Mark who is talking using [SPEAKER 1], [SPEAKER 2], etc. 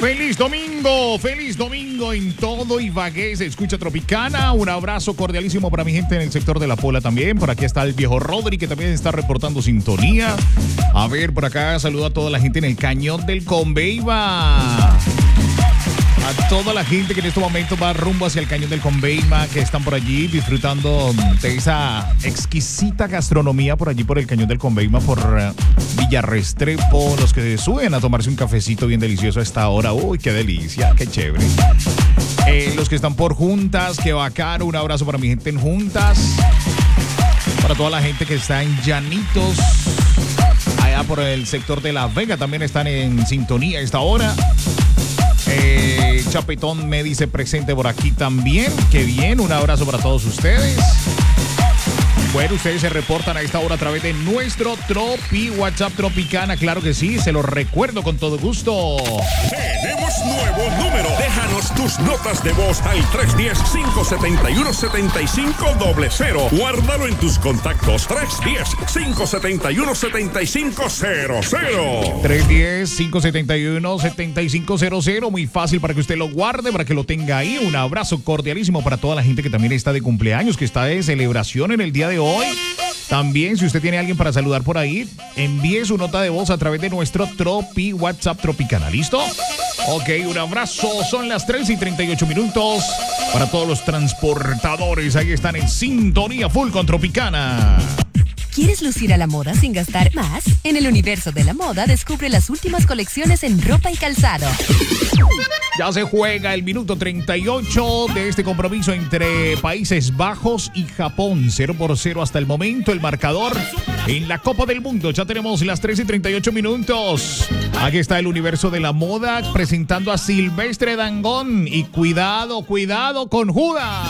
[SPEAKER 1] Feliz domingo en todo Ibagué, se escucha Tropicana. Un abrazo cordialísimo para mi gente en el sector de La Pola también. Por aquí está el viejo Rodri, que también está reportando sintonía. A ver, por acá saludo a toda la gente en el Cañón del Conveiva. A toda la gente que en este momento va rumbo hacia el Cañón del Conveiva, que están por allí disfrutando de esa exquisita gastronomía por allí por el Cañón del Conveiva, por Villa Restrepo, los que suben a tomarse un cafecito bien delicioso a esta hora. Uy, qué delicia, qué chévere. Los que están por Juntas, qué bacano, un abrazo para mi gente en Juntas. Para toda la gente que está en Llanitos, allá por el sector de La Vega, también están en sintonía a esta hora. Chapetón me dice presente por aquí también. Qué bien, un abrazo para todos ustedes. Bueno, ustedes se reportan a esta hora a través de nuestro Tropi WhatsApp Tropicana. Claro que sí, se los recuerdo con todo gusto.
[SPEAKER 2] Tenemos nuevo número. Déjanos tus notas de voz al 310-571-7500. Guárdalo en tus contactos. 310-571-7500.
[SPEAKER 1] 310-571-7500. Muy fácil para que usted lo guarde, para que lo tenga ahí. Un abrazo cordialísimo para toda la gente que también está de cumpleaños, que está de celebración en el día de hoy. También, si usted tiene a alguien para saludar por ahí, envíe su nota de voz a través de nuestro Tropi WhatsApp Tropicana. ¿Listo? Ok, un abrazo. Son las 3:38 para todos los transportadores. Ahí están en sintonía full con Tropicana.
[SPEAKER 3] ¿Quieres lucir a la moda sin gastar más? En el universo de la moda descubre las últimas colecciones en ropa y calzado.
[SPEAKER 1] Ya se juega el minuto 38 de este compromiso entre Países Bajos y Japón. 0-0 hasta el momento el marcador en la Copa del Mundo. Ya tenemos las 3:38. Aquí está el universo de la moda presentando a Silvestre Dangond. Y cuidado con Judas.